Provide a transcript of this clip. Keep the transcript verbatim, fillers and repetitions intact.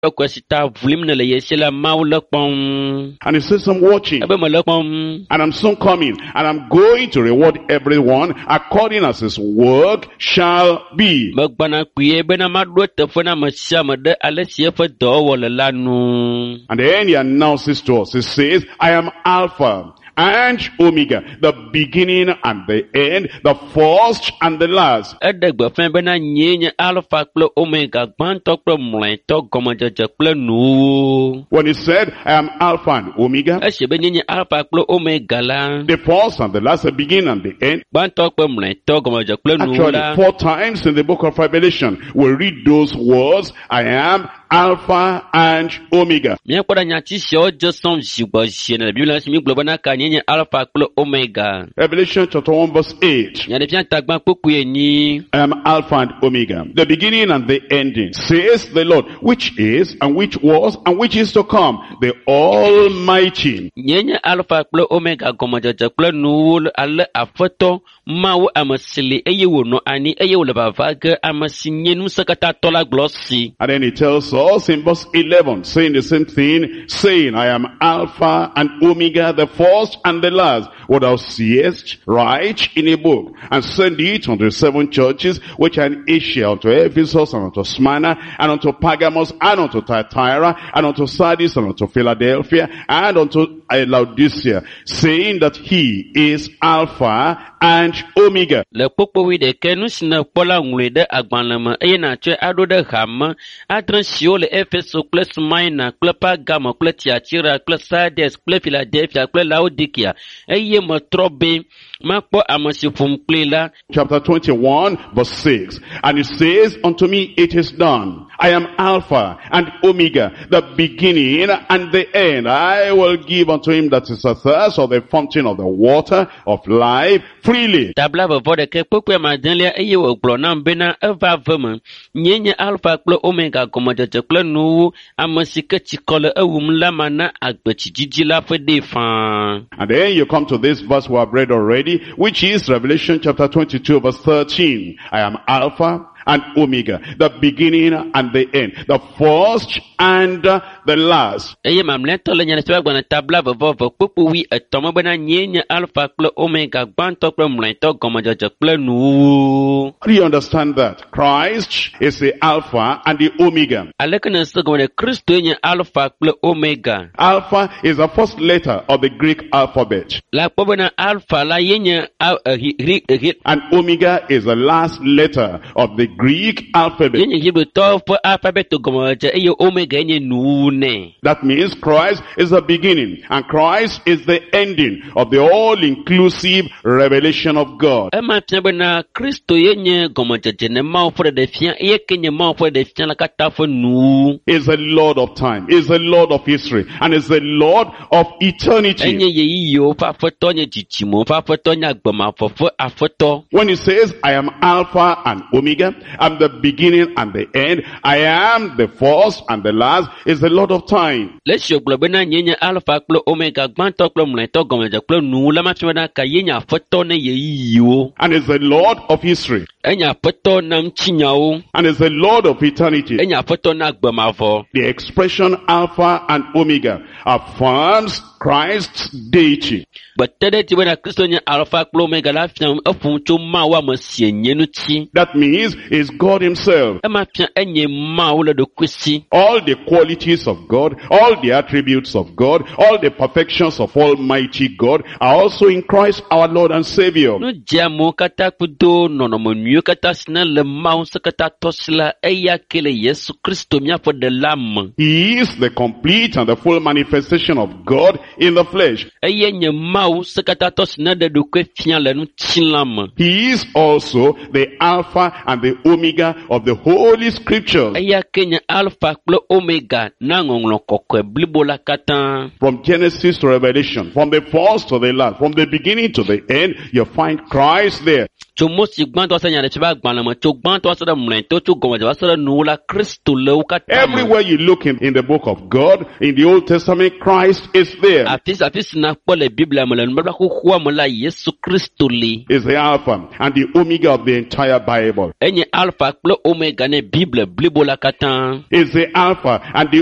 And he says, I'm watching, and I'm soon coming, and I'm going to reward everyone according as his work shall be. And then he announces to us, he says, I am Alpha and Omega, the beginning and the end, the first and the last. When he said, I am Alpha and Omega, the first and the last, the beginning and the end. Actually, four times in the book of Revelation, we read those words, I am Alpha and Omega. Revelation chapter one verse eight. I am Alpha and Omega, the beginning and the ending, says the Lord, which is and which was and which is to come, the Almighty. And then he tells us in verse eleven, saying the same thing, saying, I am Alpha and Omega, the first and the last. What thou seest, write in a book, and send it unto the seven churches which are in Asia, unto Ephesus, and unto Smyrna, and unto Pergamos, and unto Thyatira, and unto Sardis, and unto Philadelphia, and unto Laodicea, saying that he is Alpha and Omega. Chapter twenty-one verse six. And it says unto me, it is done. I am Alpha and Omega, the beginning and the end. I will give unto him that is athirst of the fountain of the water of life freely. And then you come to this verse we have read already, which is Revelation chapter twenty-two verse thirteen. I am Alpha and Omega, the beginning and the end, the first and uh, the last. Do you understand that? Christ is the Alpha and the Omega. Alpha is the first letter of the Greek alphabet. And Omega is the last letter of the Greek alphabet. That means Christ is the beginning and Christ is the ending of the all-inclusive revelation of God. Is the Lord of time, is the Lord of history, and is the Lord of eternity. When he says, I am Alpha and Omega, I'm the beginning and the end, I am the first and the last, is the Lord of time. And is the Lord of history. And is the Lord of eternity. The expression Alpha and Omega affirms Christ's deity. That means is God himself. All the qualities of God, all the attributes of God, all the perfections of Almighty God are also in Christ our Lord and Savior. He is the complete and the full manifestation of God in the flesh. He is also the Alpha and the Omega of the Holy Scriptures. From Genesis to Revelation, from the first to the last, from the beginning to the end, you find Christ there. tso mosi gbãtɔ sɛ nya ɖe tsi va agbalẽ me tso gbãtɔ sɛ ɖe mlɔetɔ tso gɔme dze va sɛ ɖe nuwo la Kristo le wo katã me. Everywhere you look in, in the book of God, in the Old Testament, Christ is there. afi si afi si nakpɔ le Biblia me le nubabla xoxoa me la Yesu Kristo li. Is the Alpha and the Omega of the entire Bible. Enye Alpha kple Omega ne Bible blibo la katã. Is the Alpha and the